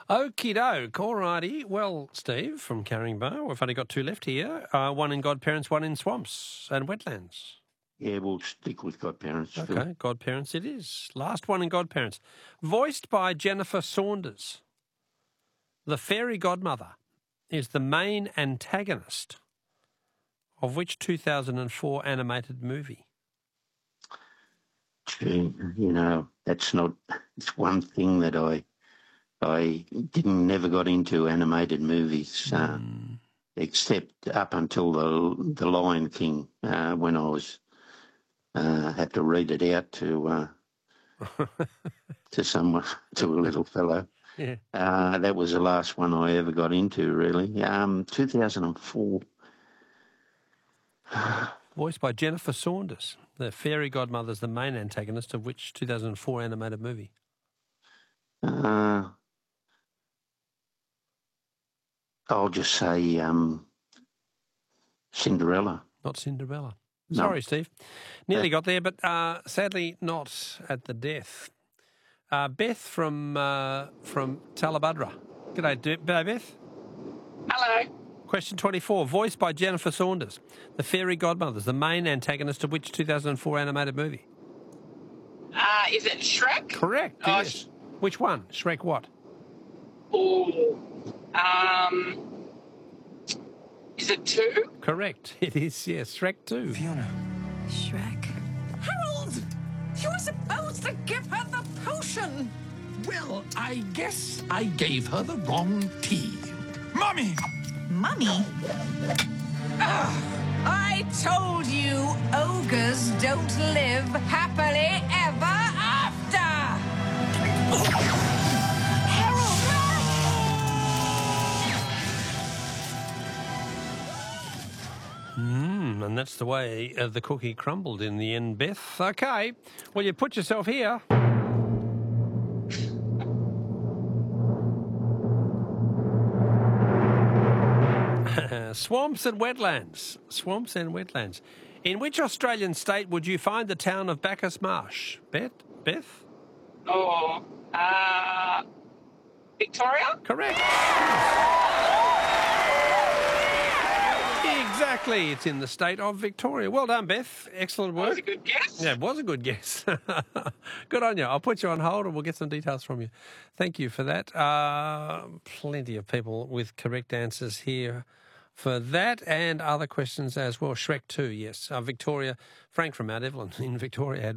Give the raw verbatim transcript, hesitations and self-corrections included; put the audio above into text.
Okie doke. All righty. Well, Steve from Carringbar, we've only got two left here. Uh, one in Godparents, one in Swamps and Wetlands. Yeah, we'll stick with Godparents. Okay, Phil. Godparents it is. Last one in Godparents. Voiced by Jennifer Saunders, the fairy godmother is the main antagonist of which two thousand four animated movie? Gee, you know, that's not, it's one thing that I I didn't never got into animated movies, uh, Mm. except up until the the Lion King, uh, when I was uh, had to read it out to uh, to someone, to a little fellow. Yeah. Uh, that was the last one I ever got into, really. Um, two thousand four. Voiced by Jennifer Saunders, the fairy godmother is the main antagonist of which two thousand four animated movie? Uh, I'll just say um, Cinderella. Not Cinderella. No. Sorry, Steve. Nearly got there, but uh, sadly not at the death. Uh, Beth from uh, from Talabudra. G'day, D- G'day, Beth. Hello. Question twenty-four. Voiced by Jennifer Saunders, the fairy godmother is the main antagonist of which two thousand four animated movie? Uh, is it Shrek? Correct. Oh, Yes. Which one? Shrek what? Ooh. Um, is it two? Correct. It is, yes. Shrek two. Fiona. Shrek. Harold! You were supposed to give her the potion! Well, I guess I gave her the wrong tea. Mummy! Mummy? I told you ogres don't live happily ever after! Mm, and that's the way uh, the cookie crumbled in the end, Beth. Okay. Well, you put yourself here. Swamps and wetlands. Swamps and wetlands. In which Australian state would you find the town of Bacchus Marsh? Beth? Beth? Or, uh, Victoria? Correct. Exactly. It's in the state of Victoria. Well done, Beth. Excellent That work. was a good guess. Yeah, it was a good guess. Good on you. I'll put you on hold and we'll get some details from you. Thank you for that. Uh, plenty of people with correct answers here for that and other questions as well. Shrek two, yes. Uh, Victoria, Frank from Mount Evelyn in Victoria had